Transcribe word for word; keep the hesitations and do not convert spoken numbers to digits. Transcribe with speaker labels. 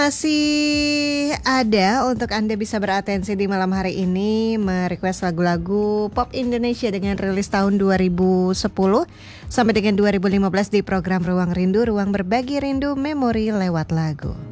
Speaker 1: Masih ada untuk Anda bisa beratensi di malam hari ini merequest lagu-lagu pop Indonesia dengan rilis tahun dua ribu sepuluh sampai dengan dua ribu lima belas di program Ruang Rindu, ruang berbagi rindu memori lewat lagu.